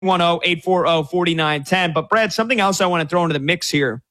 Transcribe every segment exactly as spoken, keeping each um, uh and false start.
one zero, eight four zero, four nine one zero. But, Brad, something else I want to throw into the mix here.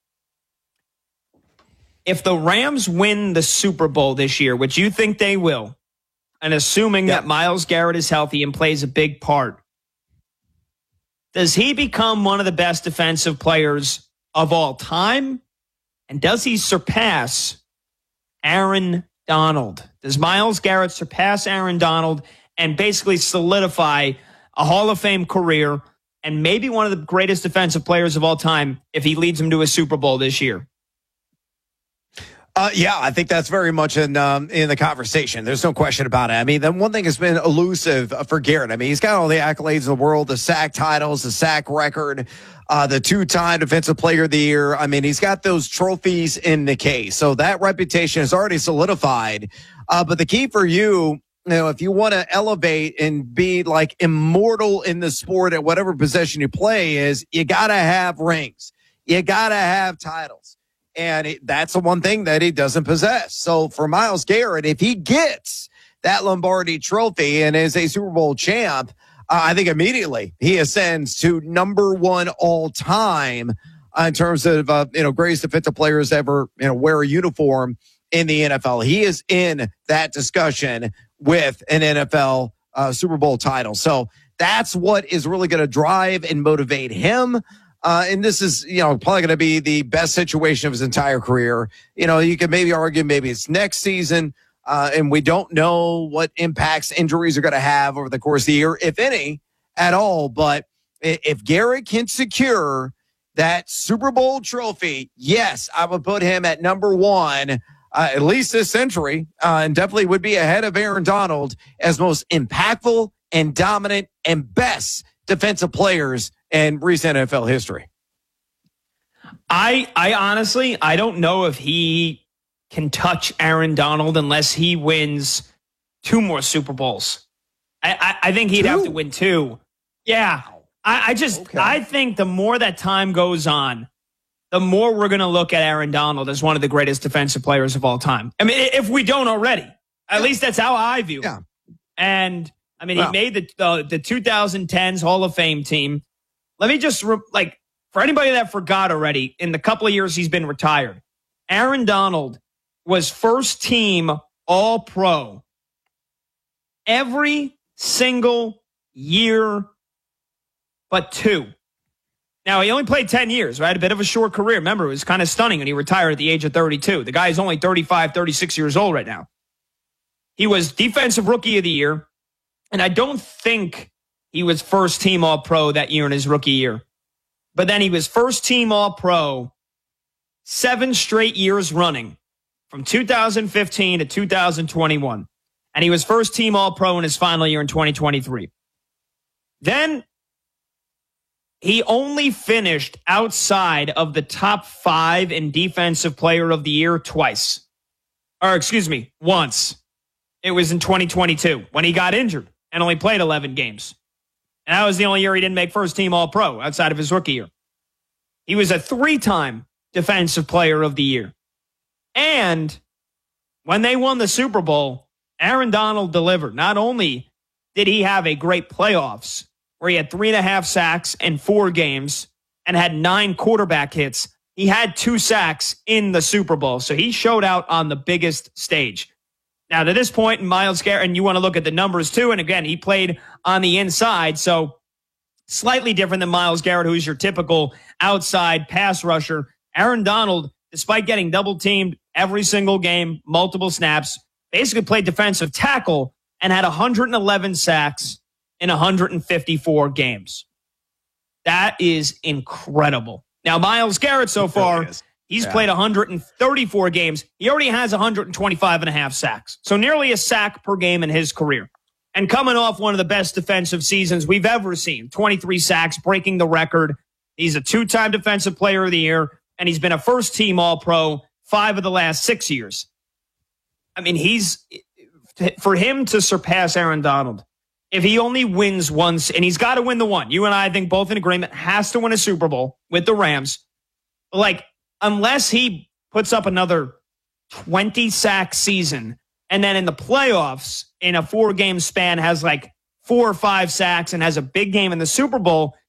If the Rams win the Super Bowl this year, which you think they will, and assuming yep. that Myles Garrett is healthy and plays a big part, does he become one of the best defensive players of all time? And does he surpass Aaron Donald? Does Myles Garrett surpass Aaron Donald and basically solidify a Hall of Fame career and maybe one of the greatest defensive players of all time if he leads them to a Super Bowl this year? Uh, yeah, I think that's very much in um, in the conversation. There's no question about it. I mean, the one thing has been elusive for Garrett. I mean, he's got all the accolades in the world, the sack titles, the sack record, uh, the two-time Defensive Player of the Year. I mean, he's got those trophies in the case. So that reputation is already solidified. Uh, but the key for you, you know, if you want to elevate and be like immortal in the sport at whatever position you play is, you got to have rings. You got to have titles. And it, that's the one thing that he doesn't possess. So for Myles Garrett, if he gets that Lombardi trophy and is a Super Bowl champ, uh, I think immediately he ascends to number one all time uh, in terms of, uh, you know, greatest defensive players ever, you know, wear a uniform in the N F L. He is in that discussion with an N F L uh, Super Bowl title. So that's what is really going to drive and motivate him. Uh, and this is, you know, probably going to be the best situation of his entire career. You know, you could maybe argue maybe it's next season, uh, and we don't know what impacts injuries are going to have over the course of the year, if any, at all. But if Garrett can secure that Super Bowl trophy, yes, I would put him at number one, uh, at least this century, uh, and definitely would be ahead of Aaron Donald as most impactful and dominant and best defensive players in recent N F L history. I I honestly, I don't know if he can touch Aaron Donald unless he wins two more Super Bowls. I, I, I think he'd two? have to win two. Yeah. I, I just, okay. I think the more that time goes on, the more we're going to look at Aaron Donald as one of the greatest defensive players of all time. I mean, if we don't already, at yeah. least that's how I view yeah. it. And I mean, wow. he made the, the the twenty tens Hall of Fame team. Let me just, re- like, for anybody that forgot already, in the couple of years he's been retired, Aaron Donald was first team All-Pro every single year but two. Now, he only played ten years, right? A bit of a short career. Remember, it was kind of stunning when he retired at the age of thirty-two. The guy is only thirty-five, thirty-six years old right now. He was Defensive Rookie of the Year, and I don't think he was first team All-Pro that year in his rookie year. But then he was first team All-Pro seven straight years running from two thousand fifteen to two thousand twenty-one. And he was first team All-Pro in his final year in twenty twenty-three. Then he only finished outside of the top five in Defensive Player of the Year twice. Or excuse me, once. It was in twenty twenty-two when he got injured and only played eleven games. And that was the only year he didn't make first team All-Pro outside of his rookie year. He was a three-time Defensive Player of the Year. And when they won the Super Bowl, Aaron Donald delivered. Not only did he have a great playoffs where he had three and a half sacks in four games and had nine quarterback hits, he had two sacks in the Super Bowl. So he showed out on the biggest stage. Now, to this point, Myles Garrett, and you want to look at the numbers too, and again, he played on the inside, so slightly different than Myles Garrett, who's your typical outside pass rusher. Aaron Donald, despite getting double-teamed every single game, multiple snaps, basically played defensive tackle and had one hundred eleven sacks in one hundred fifty-four games. That is incredible. Now, Myles Garrett so far, he's yeah. played one hundred thirty-four games. He already has one hundred twenty-five and a half sacks. So nearly a sack per game in his career. And coming off one of the best defensive seasons we've ever seen, twenty-three sacks, breaking the record. He's a two-time Defensive Player of the Year, and he's been a first-team All-Pro five of the last six years. I mean, he's, for him to surpass Aaron Donald, if he only wins once, and he's got to win the one. You and I, I think both in agreement, has to win a Super Bowl with the Rams. Like, unless he puts up another twenty sack season and then in the playoffs in a four game span has like four or five sacks and has a big game in the Super Bowl,